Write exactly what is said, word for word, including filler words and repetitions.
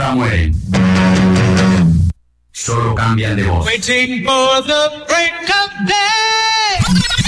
nunca mueren. Solo cambian de voz. Waiting for the break of day.